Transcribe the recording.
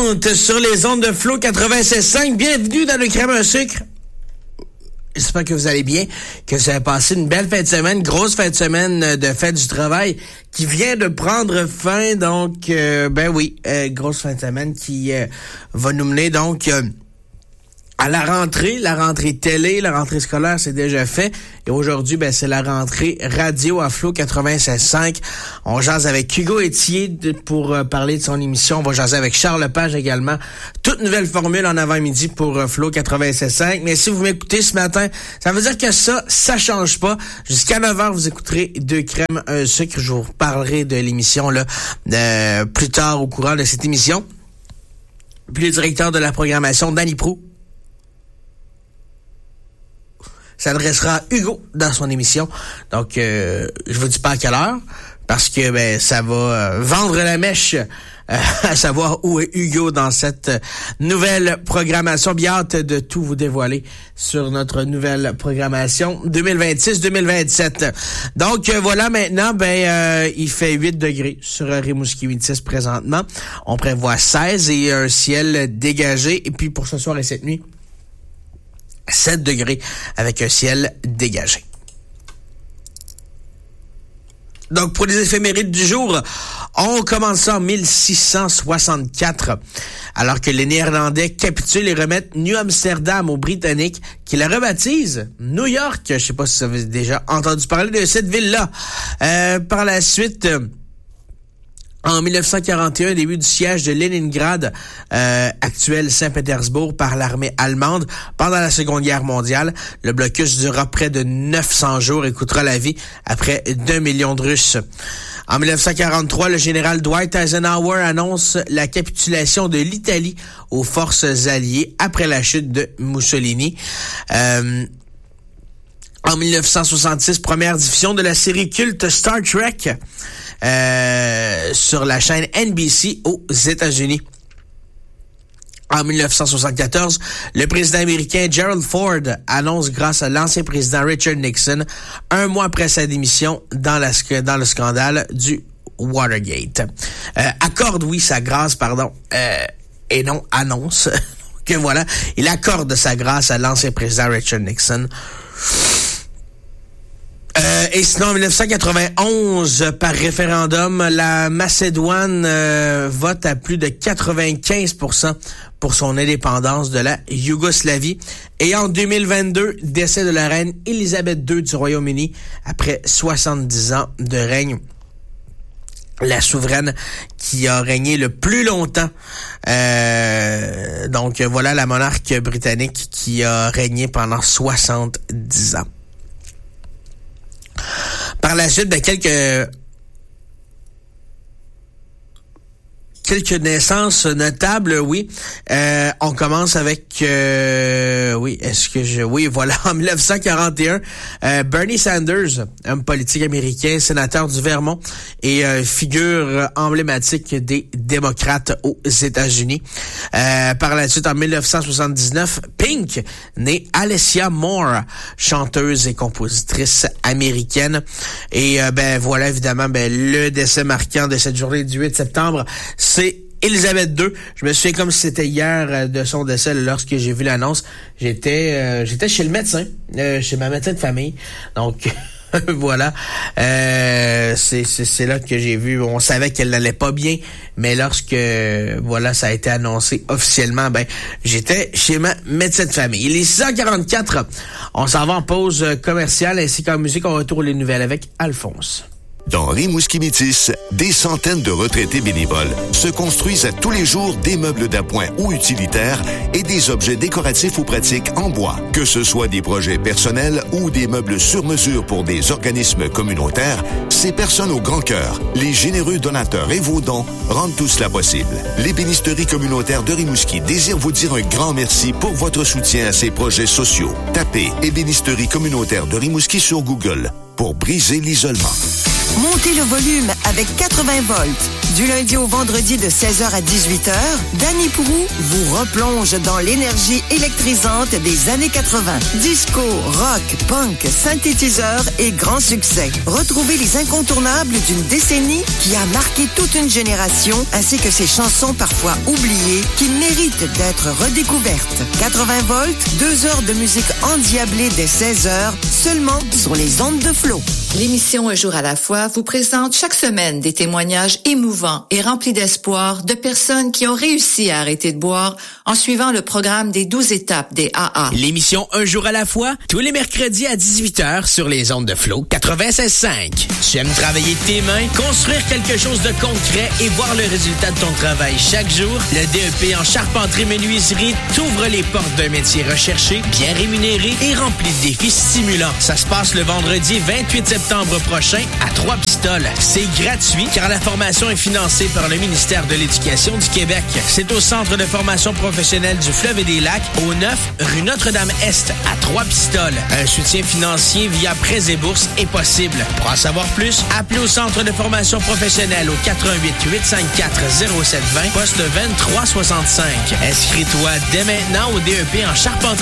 chante sur les ondes de Flow 96.5. Bienvenue dans le crème à sucre. J'espère que vous allez bien, que vous avez passé une belle fin de semaine, grosse fin de semaine de fête du travail qui vient de prendre fin. Donc, grosse fin de semaine qui va nous mener donc à la rentrée télé, la rentrée scolaire, c'est déjà fait. Et aujourd'hui, c'est la rentrée radio à Flow 96.5. On jase avec Hugo Etier pour parler de son émission. On va jaser avec Charles Lepage également. Toute nouvelle formule en avant-midi pour Flow 96.5. Mais si vous m'écoutez ce matin, ça veut dire que ça change pas. Jusqu'à 9h, vous écouterez Deux crèmes, un sucre. Je vous reparlerai de l'émission là plus tard au courant de cette émission. Puis le directeur de la programmation, Danny Proulx, s'adressera à Hugo dans son émission. Donc, je vous dis pas à quelle heure, parce que ça va vendre la mèche à savoir où est Hugo dans cette nouvelle programmation. Bien hâte de tout vous dévoiler sur notre nouvelle programmation 2026-2027. Donc, voilà, maintenant, il fait 8 degrés sur Rimouski-Métis présentement. On prévoit 16 et un ciel dégagé. Et puis, pour ce soir et cette nuit, 7 degrés avec un ciel dégagé. Donc, pour les éphémérides du jour, on commence en 1664, alors que les Néerlandais capitulent et remettent New Amsterdam aux Britanniques, qui la rebaptisent New York. Je sais pas si vous avez déjà entendu parler de cette ville-là. Par la suite, en 1941, début du siège de Leningrad, actuel Saint-Pétersbourg, par l'armée allemande. Pendant la Seconde Guerre mondiale, le blocus durera près de 900 jours et coûtera la vie à près d'1 million de Russes. En 1943, le général Dwight Eisenhower annonce la capitulation de l'Italie aux forces alliées après la chute de Mussolini. En 1966, première diffusion de la série culte Star Trek sur la chaîne NBC aux États-Unis. En 1974, le président américain Gerald Ford annonce grâce à l'ancien président Richard Nixon, un mois après sa démission dans le scandale du Watergate. Accorde, oui, sa grâce, et non annonce. Que voilà, il accorde sa grâce à l'ancien président Richard Nixon. Et sinon, en 1991, par référendum, la Macédoine vote à plus de 95% pour son indépendance de la Yougoslavie. Et en 2022, décès de la reine Élisabeth II du Royaume-Uni après 70 ans de règne. La souveraine qui a régné le plus longtemps. Donc voilà la monarque britannique qui a régné pendant 70 ans. Par la suite, quelques naissances notables, oui. On commence avec en 1941, Bernie Sanders, homme politique américain, sénateur du Vermont et figure emblématique des démocrates aux États-Unis. Par la suite, en 1979, Pink, née Alessia Moore, chanteuse et compositrice américaine. Et voilà évidemment le décès marquant de cette journée du 8 septembre, c'est Élisabeth II. Je me souviens comme si c'était hier de son décès lorsque j'ai vu l'annonce. J'étais chez le médecin, chez ma médecin de famille. Donc voilà, c'est là que j'ai vu. On savait qu'elle n'allait pas bien, mais lorsque ça a été annoncé officiellement, j'étais chez ma médecin de famille. Il est 6h44. On s'en va en pause commerciale ainsi qu'en musique. On retourne les nouvelles avec Alphonse. Dans Rimouski-Métis, des centaines de retraités bénévoles se construisent à tous les jours des meubles d'appoint ou utilitaires et des objets décoratifs ou pratiques en bois. Que ce soit des projets personnels ou des meubles sur mesure pour des organismes communautaires, ces personnes au grand cœur, les généreux donateurs et vos dons rendent tout cela possible. L'ébénisterie communautaire de Rimouski désire vous dire un grand merci pour votre soutien à ces projets sociaux. Tapez Ébénisterie communautaire de Rimouski sur Google pour briser l'isolement. Montez le volume avec 80 volts. Du lundi au vendredi de 16h à 18h, Danny Proulx vous replonge dans l'énergie électrisante des années 80. Disco, rock, punk, synthétiseur et grand succès. Retrouvez les incontournables d'une décennie qui a marqué toute une génération, ainsi que ses chansons parfois oubliées qui méritent d'être redécouvertes. 80 volts, 2 heures de musique endiablée dès 16h, seulement sur les ondes de Flo. L'émission Un jour à la fois vous présente chaque semaine des témoignages émouvants et remplis d'espoir de personnes qui ont réussi à arrêter de boire en suivant le programme des 12 étapes des AA. L'émission Un jour à la fois, tous les mercredis à 18h sur les ondes de Flo 96.5. Tu aimes travailler de tes mains, construire quelque chose de concret et voir le résultat de ton travail chaque jour? Le DEP en charpenterie-menuiserie t'ouvre les portes d'un métier recherché, bien rémunéré et rempli de défis stimulants. Ça se passe le vendredi 28 septembre prochain à Trois-Pistoles. C'est gratuit car la formation est financée par le ministère de l'Éducation du Québec. C'est au Centre de formation professionnelle du Fleuve et des Lacs, au 9 rue Notre-Dame-Est à Trois-Pistoles. Un soutien financier via prêts et bourses est possible. Pour en savoir plus, appelez au Centre de formation professionnelle au 88 854 0720 poste 2365. Inscris-toi dès maintenant au DEP en charpenterie